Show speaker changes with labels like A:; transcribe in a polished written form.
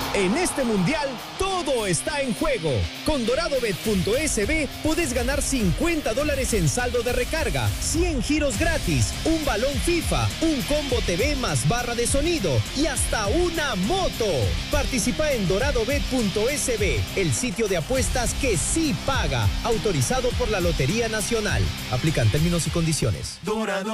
A: En este mundial, todo está en juego. Con doradobet.sb puedes ganar $50 en saldo de recarga, 100 giros gratis, un balón FIFA, un combo TV más barra de sonido y hasta una moto. Participa en doradobet.sb, el sitio de apuestas que sí paga, autorizado por la Lotería Nacional. Aplican términos y condiciones.